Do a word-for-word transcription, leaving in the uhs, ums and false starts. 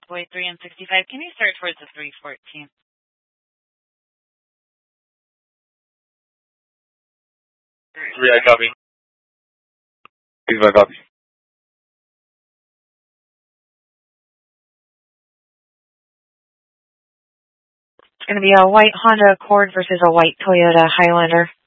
Way three and sixty-five. Can you start towards the three fourteen? Three, I copy. Please, I copy. It's going to be a white Honda Accord versus a white Toyota Highlander.